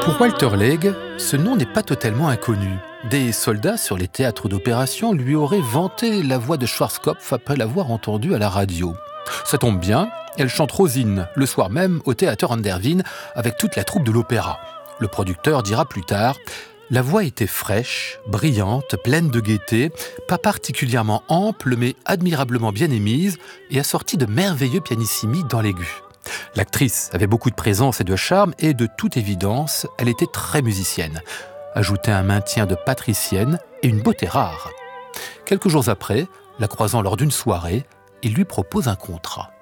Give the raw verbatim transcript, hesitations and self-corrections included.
Pour Walter Legge, ce nom n'est pas totalement inconnu. Des soldats sur les théâtres d'opération lui auraient vanté la voix de Schwarzkopf après l'avoir entendue à la radio. Ça tombe bien, elle chante Rosine le soir même au théâtre Anderwyn avec toute la troupe de l'opéra. Le producteur dira plus tard « La voix était fraîche, brillante, pleine de gaieté, pas particulièrement ample mais admirablement bien émise et assortie de merveilleux pianissimi dans l'aigu. » L'actrice avait beaucoup de présence et de charme et de toute évidence, elle était très musicienne. Ajoutez un maintien de patricienne et une beauté rare. Quelques jours après, la croisant lors d'une soirée, il lui propose un contrat.